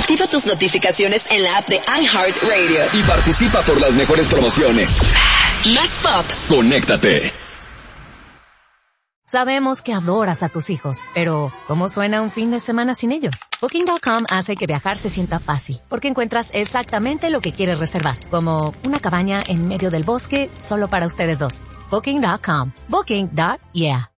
Activa tus notificaciones en la app de iHeartRadio. Y participa por las mejores promociones. Más pop. Conéctate. Sabemos que adoras a tus hijos, pero ¿cómo suena un fin de semana sin ellos? Booking.com hace que viajar se sienta fácil, porque encuentras exactamente lo que quieres reservar, como una cabaña en medio del bosque solo para ustedes dos. Booking.com. Booking.yeah.